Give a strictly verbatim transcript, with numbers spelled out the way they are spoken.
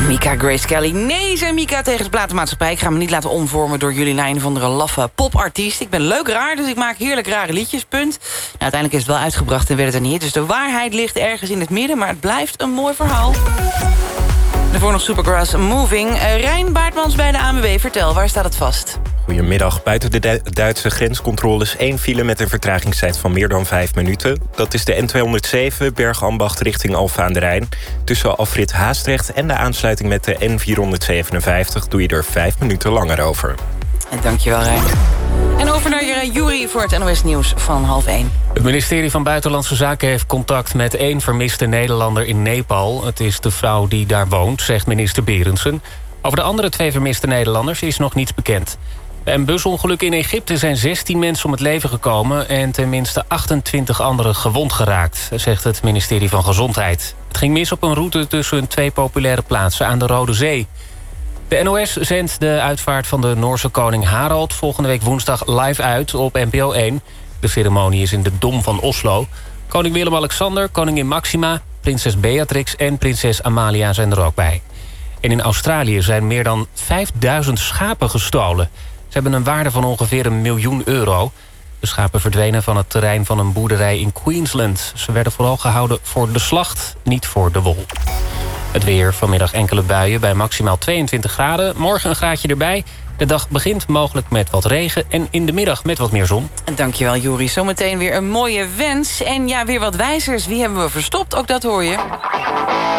Mika, Grace Kelly. Nee, zei Mika tegen de platenmaatschappij. Ik ga me niet laten omvormen door jullie naar een of andere laffe popartiest. Ik ben leuk raar, dus ik maak heerlijk rare liedjes, punt. Nou, uiteindelijk is het wel uitgebracht en werd het er niet. Dus de waarheid ligt ergens in het midden, maar het blijft een mooi verhaal. Daarvoor nog Supergrass Moving. Uh, Rijn Baartmans bij de A N W B. Vertel, waar staat het vast? Goedemiddag. Buiten de Du- Duitse grenscontroles één file met een vertragingstijd van meer dan vijf minuten. Dat is de N tweehonderdzeven Bergambacht richting Alphen aan de Rijn. Tussen afrit Haastrecht en de aansluiting met de N vierhonderdzevenenvijftig doe je er vijf minuten langer over. En dankjewel, Rijn. En over naar Juri voor het N O S Nieuws van half één. Het ministerie van Buitenlandse Zaken heeft contact met één vermiste Nederlander in Nepal. Het is de vrouw die daar woont, zegt minister Berendsen. Over de andere twee vermiste Nederlanders is nog niets bekend. Bij een busongeluk in Egypte zijn zestien mensen om het leven gekomen... en tenminste achtentwintig anderen gewond geraakt, zegt het ministerie van Gezondheid. Het ging mis op een route tussen twee populaire plaatsen aan de Rode Zee. De N O S zendt de uitvaart van de Noorse koning Harald... volgende week woensdag live uit op N P O één. De ceremonie is in de Dom van Oslo. Koning Willem-Alexander, koningin Maxima, prinses Beatrix... en prinses Amalia zijn er ook bij. En in Australië zijn meer dan vijfduizend schapen gestolen. Ze hebben een waarde van ongeveer een miljoen euro. De schapen verdwenen van het terrein van een boerderij in Queensland. Ze werden vooral gehouden voor de slacht, niet voor de wol. Het weer, vanmiddag enkele buien bij maximaal tweeëntwintig graden. Morgen een graadje erbij. De dag begint mogelijk met wat regen en in de middag met wat meer zon. Dankjewel, Juri. Zometeen weer een mooie wens. En ja, weer wat wijzers. Wie hebben we verstopt? Ook dat hoor je.